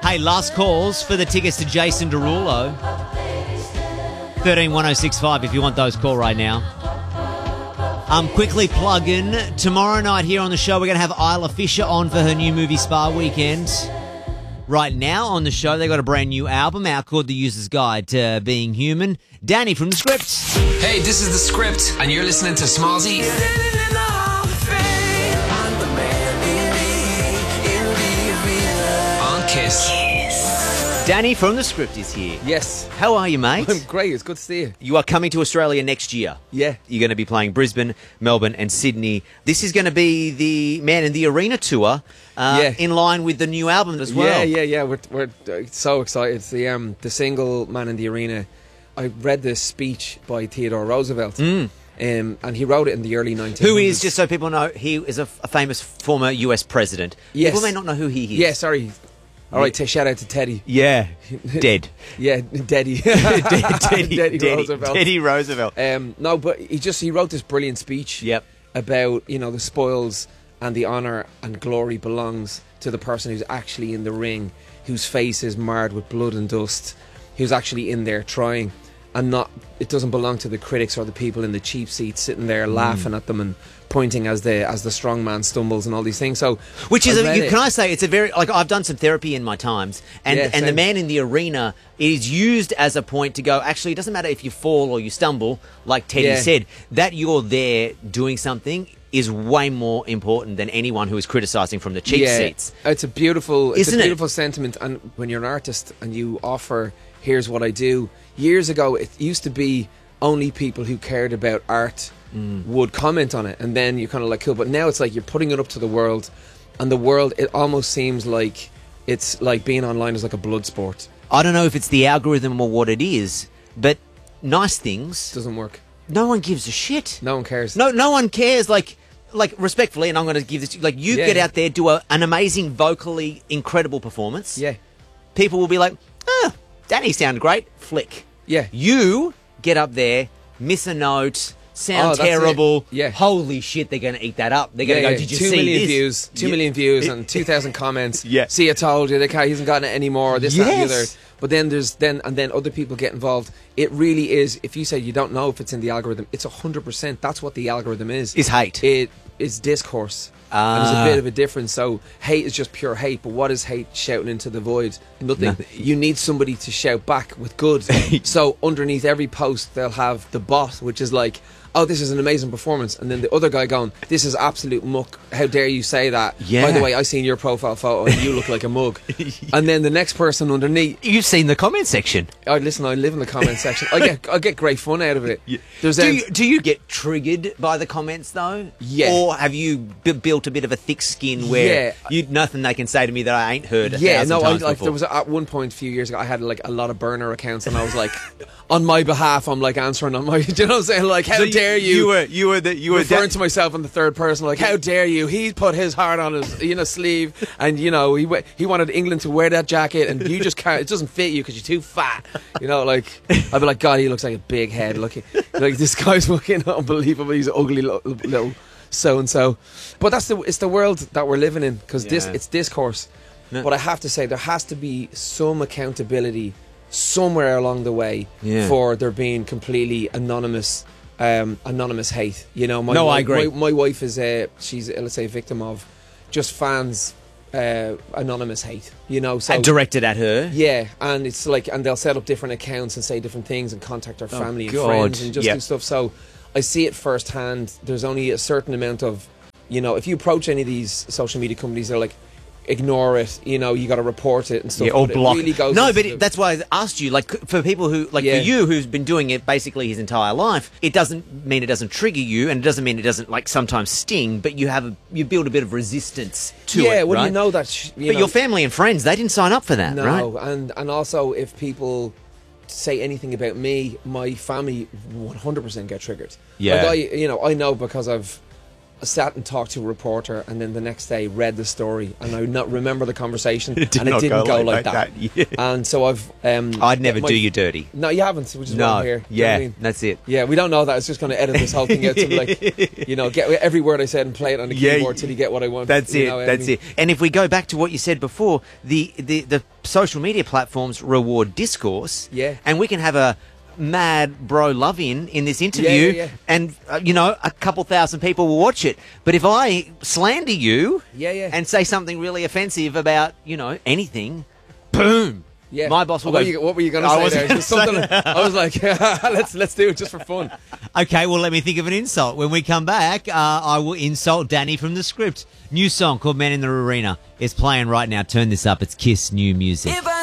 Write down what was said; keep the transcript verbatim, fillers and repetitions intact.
Hey, last calls for the tickets to Jason Derulo. thirteen one oh six five if you want those, call right now. Um, quickly plug in. Tomorrow night here on the show, we're going to have Isla Fisher on for her new movie Spa Weekend. Right now on the show, they got a brand new album out called The User's Guide to Being Human. Danny from The Script. Hey, this is The Script, and you're listening to Smallzy. On Kiss. Danny from The Script is here. Yes. How are you, mate? I'm great. It's good to see you. You are coming to Australia next year. Yeah. You're going to be playing Brisbane, Melbourne and Sydney. This is going to be the Man in the Arena tour uh, Yeah. in line with the new album as well. Yeah, yeah, yeah. We're we're uh, so excited. The um the single Man in the Arena. I read this speech by Theodore Roosevelt. Mm. Um, and he wrote it in the early nineteen hundreds. Who is, just so people know, he is a, a famous former U S president. Yes. People may not know who he is. Yeah, sorry. All right, t- shout out to Teddy. Yeah. Dead. Yeah, Teddy. Teddy, Teddy Teddy Roosevelt. Teddy Roosevelt. Um, no, but he just he wrote this brilliant speech. Yep. About, you know, the spoils and the honour and glory belongs to the person who's actually in the ring, whose face is marred with blood and dust, who's actually in there trying, and not, it doesn't belong to the critics or the people in the cheap seats sitting there mm. laughing at them and pointing as the as the strong man stumbles and all these things. So, which is, I a, you, can I say, it's a very, like, I've done some therapy in my times, and Yeah, and the same. Man in the Arena is used as a point to go, actually, it doesn't matter if you fall or you stumble, like Teddy Yeah. said, that you're there doing something is way more important than anyone who is criticising from the cheap yeah, seats. It's a beautiful, it's Isn't a it? beautiful sentiment. And when you're an artist and you offer, here's what I do. Years ago, it used to be only people who cared about art mm. would comment on it, and then you're kind of like, cool. But now it's like you're putting it up to the world, and the world, it almost seems like it's like being online is like a blood sport. I don't know if it's the algorithm or what it is, but nice things, Doesn't work. no one gives a shit. No one cares. No, no one cares. Like, like respectfully, and I'm going to give this. Like, you Yeah. get out there, do a, an amazing, vocally incredible performance. Yeah. People will be like, "Ah, Danny sounded great." Flick. Yeah. You get up there, miss a note, sound Oh, that's terrible. it. Yeah. Holy shit, they're going to eat that up. They're going to Yeah, go, yeah. "Did you two see million this?" views, two Yeah. million views, and two thousand comments. Yeah. See, I told you, the guy hasn't gotten it anymore. This, that, and the other. Yes. But then there's then and then other people get involved. It really is. If you say you don't know if it's in the algorithm, it's a hundred percent. That's what the algorithm is. Is hate. It is discourse. And there's a bit of a difference. So hate is just pure hate. But what is hate shouting into the void? Nothing. Nothing. You need somebody to shout back with good. So underneath every post, they'll have the bot, which is like, oh, this is an amazing performance. And then the other guy going, this is absolute muck. How dare you say that? Yeah. By the way, I seen your profile photo and you look like a mug. And then the next person underneath, You've seen the comment section. oh, listen, I live in the comment section. I get I get great fun out of it. There's Do um, you, do you get triggered by the comments though? Yeah. Or have you b- built a bit of a thick skin where Yeah. you nothing they can say to me that I ain't heard a yeah, thousand no, I, times like before? there was a, at one point a few years ago, I had like a lot of burner accounts, and I was like, on my behalf, I'm like answering on my, do you know what I'm saying? Like, how So dare you? You were you were the you were referring that- to myself in the third person, like, how dare you? He put his heart on his, you know, sleeve, and you know, he wa- he wanted England to wear that jacket, and you just can't. It doesn't fit you because you're too fat. You know, like I'd be like, God, he looks like a big head. Look, like this guy's fucking unbelievable. He's ugly little, little so and so. But that's the it's the world that we're living in, because this Yeah. it's discourse. No. But I have to say, there has to be some accountability somewhere along the way Yeah. for there being completely anonymous um, anonymous hate. You know, my No, I wife, agree. My, my wife is uh, she's uh, let's say a victim of just fans uh, anonymous hate. You know, so and directed at her. yeah, and it's like, and they'll set up different accounts and say different things and contact our family and God. friends and just Yep. do stuff. So I see it firsthand. There's only a certain amount of, you know, if you approach any of these social media companies, they're like, ignore it. You know, you got to report it and stuff. Yeah, or but block. It really goes no, into but the- it, that's why I asked you. Like, for people who, like, Yeah. for you, who's been doing it basically his entire life, it doesn't mean it doesn't trigger you, and it doesn't mean it doesn't, like, sometimes sting. But you have a, you build a bit of resistance to yeah, it. well, right? you know that. Sh- you but know, your family and friends, they didn't sign up for that, no, right? and and also if people say anything about me, my family one hundred percent get triggered. Yeah. Like I, you know, I know because I've sat and talked to a reporter, and then the next day read the story, and I not remember the conversation, It did and it not didn't go go, like like that. that, yeah. And so I've. Um, I'd never my- do you dirty. No, you haven't, which is No, why I'm here. You know yeah, what I mean? that's it. Yeah, we don't know that. It's just going to edit this whole thing out to be like, you know, get every word I said and play it on the Yeah, keyboard till you get what I want. That's you it. know what I That's mean? it. And if we go back to what you said before, the, the, the social media platforms reward discourse. Yeah. And we can have a mad bro love in in this interview, Yeah, yeah, yeah. and uh, you know, a couple thousand people will watch it. But if I slander you, Yeah, yeah. and say something really offensive about, you know, anything, boom. Yeah. My boss will what go. Were you, what were you going to I say wasn't there? Just gonna something. say- I was like, let's let's do it just for fun. Okay, well, let me think of an insult. When we come back, uh, I will insult Danny from the script. New song called Man in the Arena is playing right now. Turn this up. It's Kiss new music. If I